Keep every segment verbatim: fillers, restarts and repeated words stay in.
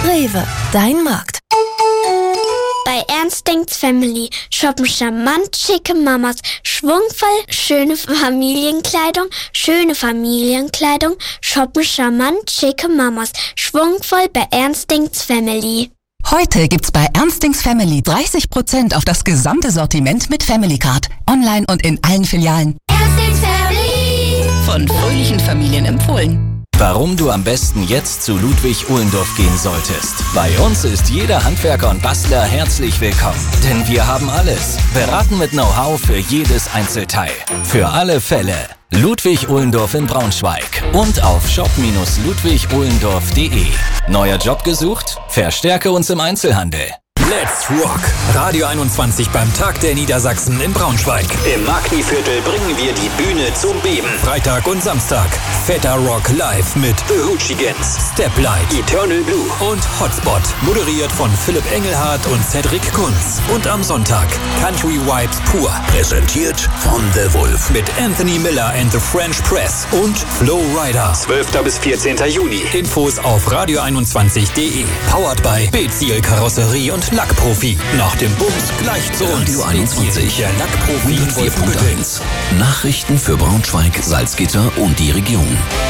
Rewe, dein Markt. Bei Ernst denkt's Family shoppen charmant schicke Mamas, schwungvoll schöne Familienkleidung, schöne Familienkleidung, shoppen charmant schicke Mamas, schwungvoll bei Ernst denkt's Family. Heute gibt's bei Ernst denkt's Family dreißig Prozent auf das gesamte Sortiment mit Family Card. Online und in allen Filialen. Ernst denkt's Family. Von fröhlichen Familien empfohlen. Warum du am besten jetzt zu Ludwig Uhlendorf gehen solltest. Bei uns ist jeder Handwerker und Bastler herzlich willkommen. Denn wir haben alles. Beraten mit Know-how für jedes Einzelteil. Für alle Fälle. Ludwig Uhlendorf in Braunschweig. Und auf shop Bindestrich ludwig uhlendorf punkt de. Neuer Job gesucht? Verstärke uns im Einzelhandel. Let's Rock! Radio einundzwanzig beim Tag der Niedersachsen in Braunschweig. Im Magni-Viertel bringen wir die Bühne zum Beben. Freitag und Samstag. Fetter Rock live mit The Hoochigans, Steplight, Eternal Blue und Hotspot. Moderiert von Philipp Engelhardt und Cedric Kunz. Und am Sonntag Country Vibes pur. Präsentiert von The Wolf. Mit Anthony Miller and the French Press und Flo Rida. zwölfter bis vierzehnter Juni. Infos auf radio einundzwanzig punkt de. Powered by Beziel Karosserie und Lackprofi. Nach dem Bums gleich zu uns. Radio einundzwanzig. Der Lackprofi in vier Punkt eins. Nachrichten für Braunschweig, Salzgitter und die Region.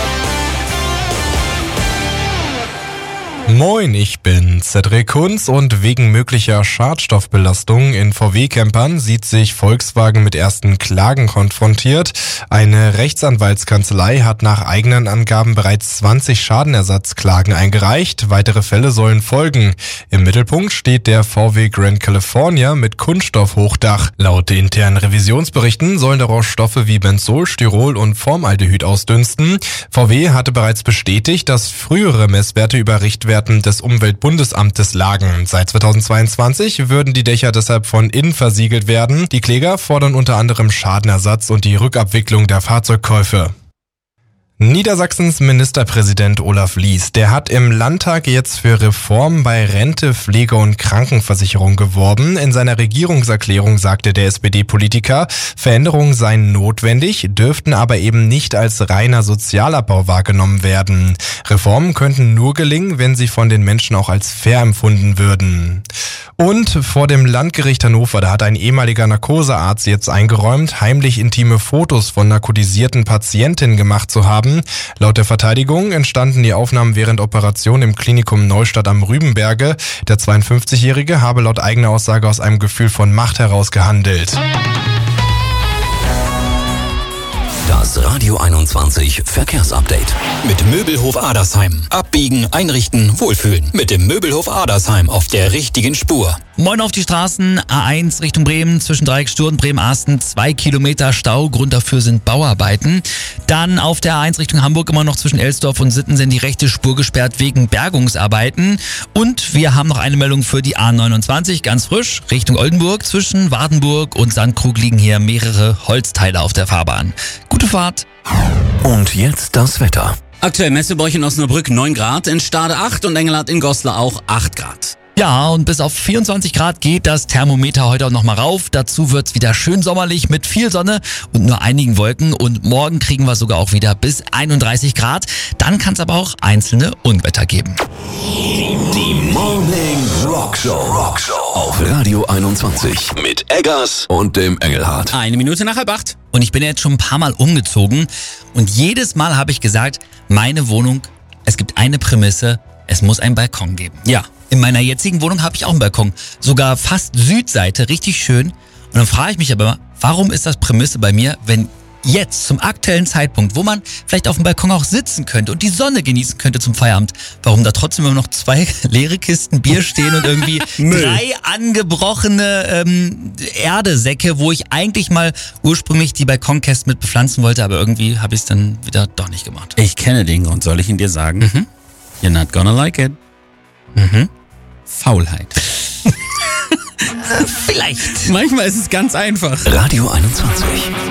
Moin, ich bin Cedric Kunz und wegen möglicher Schadstoffbelastung in V W-Campern sieht sich Volkswagen mit ersten Klagen konfrontiert. Eine Rechtsanwaltskanzlei hat nach eigenen Angaben bereits zwanzig Schadenersatzklagen eingereicht. Weitere Fälle sollen folgen. Im Mittelpunkt steht der V W Grand California mit Kunststoffhochdach. Laut internen Revisionsberichten sollen daraus Stoffe wie Benzol, Styrol und Formaldehyd ausdünsten. V W hatte bereits bestätigt, dass frühere Messwerte über Richtwerte des Umweltbundesamtes lagen. Seit zweitausendzweiundzwanzig würden die Dächer deshalb von innen versiegelt werden. Die Kläger fordern unter anderem Schadenersatz und die Rückabwicklung der Fahrzeugkäufe. Niedersachsens Ministerpräsident Olaf Lies, der hat im Landtag jetzt für Reformen bei Rente, Pflege und Krankenversicherung geworben. In seiner Regierungserklärung sagte der S P D-Politiker, Veränderungen seien notwendig, dürften aber eben nicht als reiner Sozialabbau wahrgenommen werden. Reformen könnten nur gelingen, wenn sie von den Menschen auch als fair empfunden würden. Und vor dem Landgericht Hannover, da hat ein ehemaliger Narkosearzt jetzt eingeräumt, heimlich intime Fotos von narkotisierten Patientinnen gemacht zu haben. Laut der Verteidigung entstanden die Aufnahmen während Operationen im Klinikum Neustadt am Rübenberge. Der zweiundfünfzigjährige habe laut eigener Aussage aus einem Gefühl von Macht heraus gehandelt. Das Radio einundzwanzig Verkehrsupdate. Mit Möbelhof Adersheim. Abbiegen, einrichten, wohlfühlen. Mit dem Möbelhof Adersheim auf der richtigen Spur. Moin auf die Straßen. A eins Richtung Bremen zwischen Dreiecksstuhl und Bremen-Asten. Zwei Kilometer Stau. Grund dafür sind Bauarbeiten. Dann auf der A eins Richtung Hamburg immer noch zwischen Elsdorf und Sittensen die rechte Spur gesperrt wegen Bergungsarbeiten. Und wir haben noch eine Meldung für die A neunundzwanzig, ganz frisch, Richtung Oldenburg. Zwischen Wardenburg und Sandkrug liegen hier mehrere Holzteile auf der Fahrbahn. Gute Fahrt. Und jetzt das Wetter. Aktuell Messebäuch in Osnabrück neun Grad, in Stade acht und Engelhardt in Goslar auch acht Grad. Ja, und bis auf vierundzwanzig Grad geht das Thermometer heute auch nochmal rauf. Dazu wird's wieder schön sommerlich mit viel Sonne und nur einigen Wolken. Und morgen kriegen wir sogar auch wieder bis einunddreißig Grad. Dann kann es aber auch einzelne Unwetter geben. Die Morning Rock Show. Rock Show auf Radio einundzwanzig mit Eggers und dem Engelhardt. Eine Minute nach halb acht. Und ich bin jetzt schon ein paar Mal umgezogen. Und jedes Mal habe ich gesagt, meine Wohnung, es gibt eine Prämisse, es muss einen Balkon geben. Ja. In meiner jetzigen Wohnung habe ich auch einen Balkon. Sogar fast Südseite, richtig schön. Und dann frage ich mich aber, warum ist das Prämisse bei mir, wenn jetzt zum aktuellen Zeitpunkt, wo man vielleicht auf dem Balkon auch sitzen könnte und die Sonne genießen könnte zum Feierabend, warum da trotzdem immer noch zwei leere Kisten Bier stehen und irgendwie drei angebrochene ähm, Erdesäcke, wo ich eigentlich mal ursprünglich die Balkonkästen mit bepflanzen wollte, aber irgendwie habe ich es dann wieder doch nicht gemacht. Ich kenne den Grund, soll ich ihn dir sagen? Mhm. You're not gonna like it. Mhm. Faulheit. Vielleicht. Manchmal ist es ganz einfach. Radio einundzwanzig.